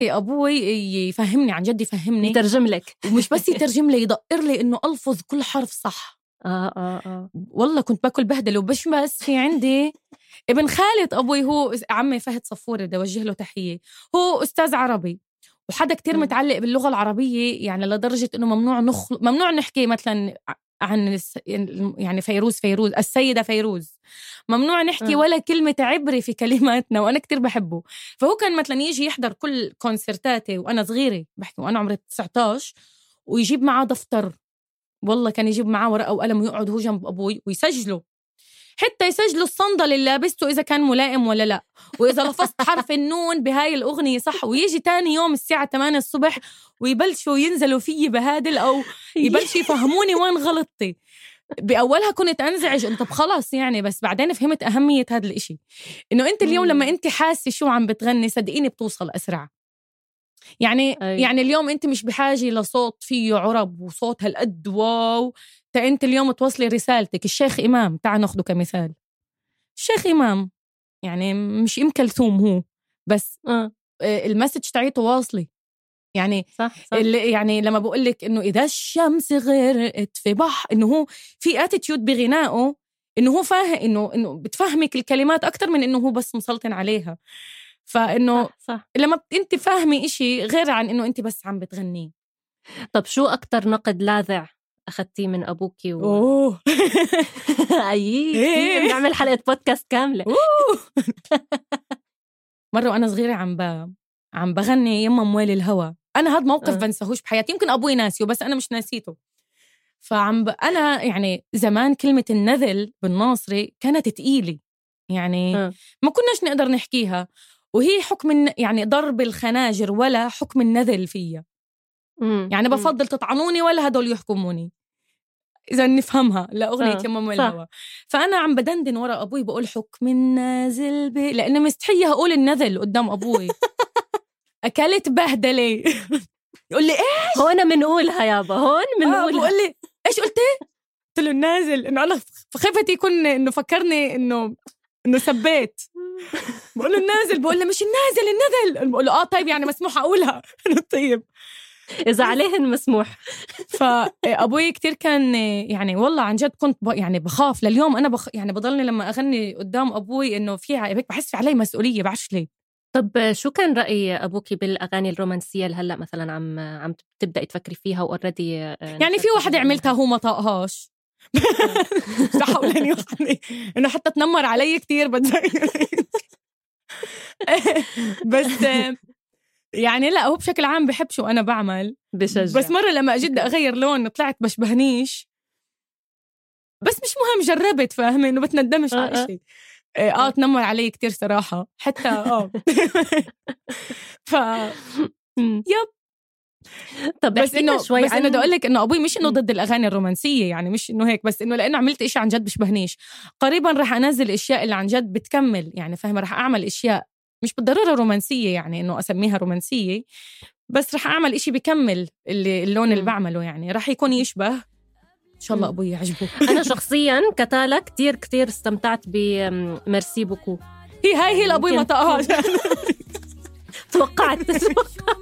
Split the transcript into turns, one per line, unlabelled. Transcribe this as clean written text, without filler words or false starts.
أبوي يفهمني، عن جد يفهمني،
يترجم لك،
ومش بس يترجم لي، يدقر لي إنه ألفظ كل حرف صح. والله كنت باكل بهدله. وبش بس في عندي ابن خالة أبوي، هو عمي فهد صفوري، بدي أوجه له تحية، هو أستاذ عربي وحدا كتير متعلق باللغة العربية، يعني لدرجة إنه ممنوع نحكي مثلا عن يعني فيروز السيدة فيروز، ممنوع نحكي ولا كلمة عبري في كلماتنا، وأنا كتير بحبه. فهو كان مثلا يجي يحضر كل كونسرتاتي وأنا صغيرة، بحكي وأنا عمري 19، ويجيب معاه دفتر، والله كان يجيب معاه ورقة وقلم ويقعد هو جنب أبوي ويسجله، حتى يسجلوا الصندل اللي لابسته إذا كان ملائم ولا لا، وإذا لفظت حرف النون بهاي الأغنية صح. ويجي تاني يوم الساعة 8 الصبح ويبلشوا ينزلوا فيي بهادل، أو يبلشوا يفهموني وين غلطتي. بأولها كنت أنزعج، طب خلاص يعني، بس بعدين فهمت أهمية هذا الإشي، إنه أنت اليوم لما أنت حاسة شو عم بتغني، صدقيني بتوصل أسرع. يعني يعني اليوم أنت مش بحاجة لصوت فيه عرب وصوت هالقد واو، أنت اليوم توصلي رسالتك. الشيخ إمام، تعال ناخده كمثال، الشيخ إمام يعني مش إم كلثوم هو بس، المسج تعيته واصلي يعني.
صح.
يعني لما بقولك إنه إذا الشمس غرقت في بحر، إنه هو في اتيتيود بغنائه، إنه هو فاهم إنه بتفهمك الكلمات أكتر من إنه هو بس مسلطن عليها. فإنه
صح.
لما أنت فاهمي إشي غير عن إنه أنت بس عم بتغنيه.
طب شو أكتر نقد لاذع أخذتيه من أبوكي
أوه
كتير نعمل حلقة بودكاست كاملة.
مرة وأنا صغيرة عم بغني يما موالي الهوى، أنا هذا موقف بنساهوش بحياتي، يمكن أبوي ناسيه بس أنا مش ناسيته. أنا يعني زمان كلمة النذل بالناصري كانت تقيلة، يعني ما كناش نقدر نحكيها، وهي حكم يعني ضرب الخناجر ولا حكم النذل فيها. يعني بفضل تطعنوني ولا هدول يحكموني، إذا نفهمها لأغنية يما موالي الهوى. فأنا عم بدندن ورا أبوي بقول حكم النازل لأنه مستحية أقول النذل قدام أبوي. أكلت بهدلة. يقول لي إيش
هون منقولها يابا، هون منقولها.
بقول لي إيش قلتي؟ قلت له النازل، إنه أنا خفت يكون إنه فكرني إنه سبيت. بقول له النازل، بقول له مش النازل. بقول له طيب يعني مسموح أقولها. طيب
إذا عليهن مسموح.
فأبوي كتير كان يعني والله عن جد كنت يعني بخاف لليوم. أنا يعني بضلني لما أغني قدام أبوي إنه فيها هيك بحس في علي مسؤولية، بعرفش ليه.
طب شو كان رأي أبوكي بالأغاني الرومانسية اللي هلأ مثلا عم تبدأي تفكري فيها وأوردي؟
يعني في واحدة عملتها هو ما طاقهاش. صح ولاني يعني إنه حتى تنمر علي كتير بس يعني لا، هو بشكل عام بحب شو أنا بعمل،
بشجع.
بس مرة لما أجد أغير لون طلعت بشبهنيش، بس مش مهم، جربت، فاهمة إنه بتندمش على شيء. تنمر علي كتير صراحة حتى يب.
طب
بس إنه بدي أقول لك إنه أبوي مش إنه ضد الأغاني الرومانسية، يعني مش إنه هيك، بس إنه لأنه عملت إشي عن جد بشبهنيش. قريبا رح أنزل إشياء اللي عن جد بتكمل، يعني فاهمة، رح أعمل إشياء مش بالضرورة رومانسية، يعني إنه أسميها رومانسية، بس رح أعمل إشي بكمل اللون اللي بعمله، يعني رح يكون يشبه إن شاء الله أبوي يعجبه.
أنا شخصياً كتالة كتير استمتعت بميرسي بوكو.
هي الأبوي ما طاقهاش.
توقعت